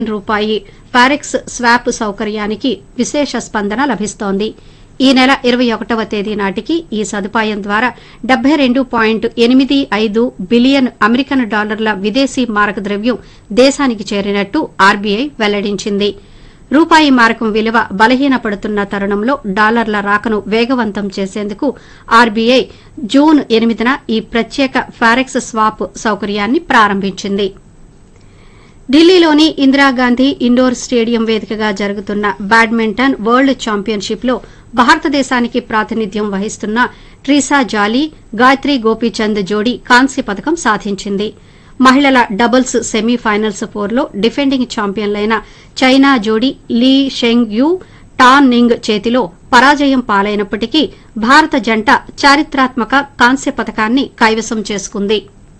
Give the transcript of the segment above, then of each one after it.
రూపాయి forex swap సౌకర్యానికి విశేష స్పందన లభిస్తోంది. ఈ నెల 21వ తేదీ నాటికి ఈ సదుపాయం ద్వారా $72.85 బిలియన్ అమెరికన్ డాలర్ల విదేశీ మారక ద్రవ్యం దేశానికి చేరినట్టు ఆర్బీఐ వెల్లడించింది. రూపాయి మారకం విలువ బలహీనపడుతున్న తరుణంలో డాలర్ల రాకను వేగవంతం చేసేందుకు ఆర్బీఐ జూన్ 8న ఈ ప్రత్యేక ఫారెక్స్ స్వాప్ సౌకర్యాన్ని ప్రారంభించింది. ఢిల్లీలోని ఇందిరాగాంధీ ఇండోర్ స్టేడియం వేదికగా జరుగుతున్న బ్యాడ్మింటన్ వరల్డ్ ఛాంపియన్షిప్లో భారతదేశానికి ప్రాతినిధ్యం వహిస్తున్న ట్రీసా జాలీ గాయత్రి గోపీచంద్ జోడీ కాంస్య పథకం సాధించింది. మహిళల డబుల్స్ సెమీఫైనల్స్ 4లో డిఫెండింగ్ ఛాంపియన్లైన చైనా జోడీ లీ షెంగ్ యూ టాన్ నింగ్ చేతిలో పరాజయం పాలైనప్పటికీ భారత జంట చారిత్రాత్మక కాంస్య పథకాన్ని కైవసం చేసుకుంది.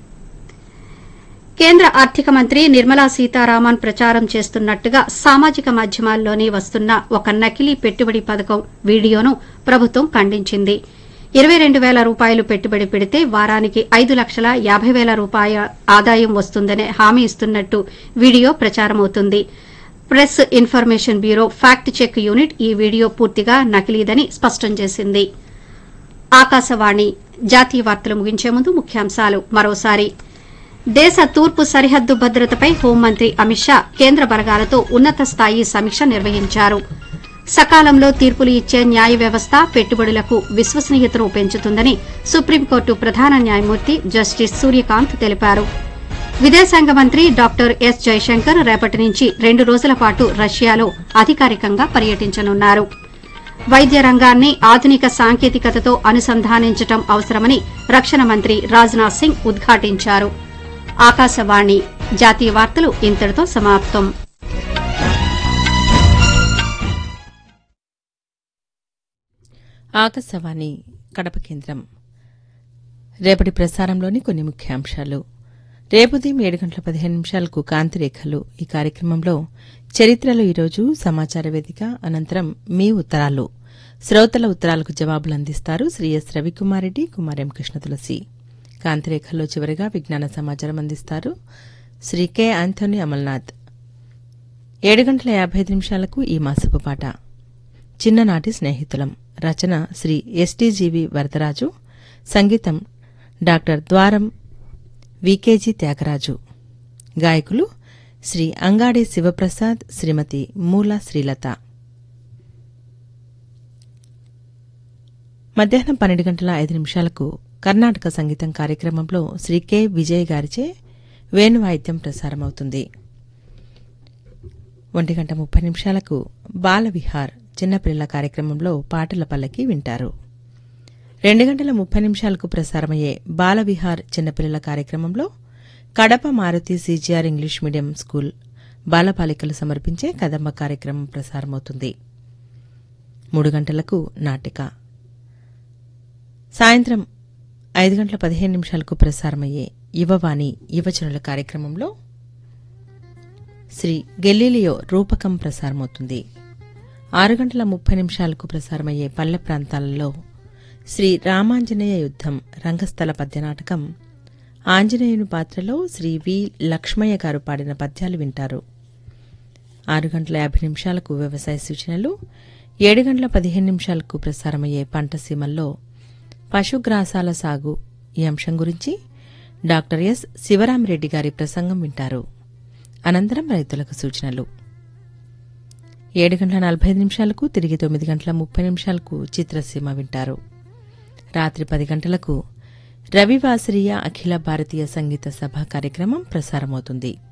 కేంద్ర ఆర్థిక మంత్రి నిర్మలా సీతారామన్ ప్రచారం చేస్తున్నట్టుగా సామాజిక మాధ్యమాల్లోని వస్తున్న ఒక నకిలీ పెట్టుబడి పథకం వీడియోను ప్రభుత్వం ఖండించింది. 22,000 రూపాయలు పెట్టుబడి పెడితే వారానికి 5,50,000 రూపాయల ఆదాయం వస్తుందనే హామీ ఇస్తున్నట్టు video ప్రచారమవుతుంది. Press information bureau fact check unit ఈ వీడియో పూర్తిగా నకిలీదని స్పష్టం చేసింది. ఆకాశవాణి జాతీయ వార్తలు ముగించే ముందు ముఖ్యాంశాలు మరోసారి. దేశ తూర్పు సరిహద్దు భద్రతపై హోంమంత్రి అమిత్ షా కేంద్ర బలగాలతో ఉన్నత స్థాయి సమీక్ష నిర్వహించారు. సకాలంలో తీర్పులు ఇచ్చే న్యాయ వ్యవస్థ పెట్టుబడులకు విశ్వసనీయతను పెంచుతుందని సుప్రీంకోర్టు ప్రధాన న్యాయమూర్తి జస్టిస్ సూర్యకాంత్ తెలిపారు. విదేశాంగ మంత్రి డాక్టర్ ఎస్ జైశంకర్ రేపటి నుంచి 2 రోజుల పాటు రష్యాలో అధికారికంగా పర్యటించనున్నారు. వైద్య రంగాన్ని ఆధునిక సాంకేతికతతో అనుసంధానించడం అవసరమని రక్షణ మంత్రి రాజ్నాథ్ సింగ్ ఉద్ఘాటించారు. ఆకాశవాణి జాతీయ వార్తలు ఇంతటితో సమాప్తం. ఆకాశవాణి కడప కేంద్రం. రేపటి ప్రసారంలోని కొన్ని ముఖ్యాంశాలు. రేపు ఉదయం 7:15 కాంతిరేఖలు ఈ కార్యక్రమంలో చరిత్రలో ఈరోజు సమాచార వేదిక అనంతరం మీ ఉత్తరాలు శ్రోతల ఉత్తరాలకు జవాబులు అందిస్తారు శ్రీ ఎస్ రవికుమారెడ్డి, కుమార్ ఎం కృష్ణ తులసి. కాంతిరేఖల్లో చివరిగా విజ్ఞాన సమాచారం అందిస్తారు శ్రీ కె ఆంథోనీ అమల్నాథ్. 7:55 ఈ మాసపు పాట చిన్ననాటి స్నేహితులం. రచన శ్రీ ఎస్టీజీవి వరదరాజు. సంగీతం డాక్టర్ ద్వారం వికేజీ త్యాగరాజు. గాయకులు శ్రీ అంగాడి శివప్రసాద్, శ్రీమతి మూల శ్రీలత. మధ్యాహ్నం 12:05 కర్ణాటక సంగీతం కార్యక్రమంలో శ్రీ కె విజయ్ గారిచే వేణువాయిద్యం ప్రసారమవుతుంది. 1:30 బాలవిహార్ చిన్నపిల్లల కార్యక్రమంలో పాటల పల్లకి వింటారు. 2:30 ప్రసారమయ్యే బాలవిహార్ చిన్నపిల్లల కార్యక్రమంలో Kadapa Maruti CGR English medium school బాలబాలికలు సమర్పించే కదంబ కార్యక్రమం ప్రసారమవుతుంది. 3 నాటిక. సాయంత్రం 5:15 ప్రసారమయ్యే యువవాణి యువజనుల కార్యక్రమంలో శ్రీ గెలీలియో రూపకం ప్రసారమవుతుంది. 6:30 ప్రసారమయ్యే పల్లె ప్రాంతాలలో శ్రీ రామాంజనేయ యుద్దం రంగస్థల పద్యనాటకం ఆంజనేయుని పాత్రలో శ్రీ వి లక్ష్మయ్య గారు పాడిన పద్యాలు వింటారు. 6:50 వ్యవసాయ సూచనలు. 7:15 ప్రసారమయ్యే పంట సీమల్లో పశుగ్రాసాల సాగు ఈ అంశం గురించి డాక్టర్ ఎస్ శివరామిరెడ్డి గారి ప్రసంగం వింటారు. అనంతరం రైతులకు సూచనలు. 7:45 తిరిగి 9:30 చిత్రసీమ వింటారు. రాత్రి 10 గంటలకు రవివాసరీయ అఖిల భారతీయ సంగీత సభ కార్యక్రమం ప్రసారమవుతుంది.